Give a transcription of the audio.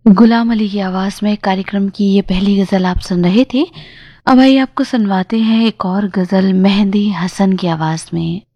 गुलाम अली की आवाज़ में कार्यक्रम की ये पहली गज़ल आप सुन रहे थे। अब आइए आपको सुनवाते हैं एक और गज़ल मेहंदी हसन की आवाज़ में।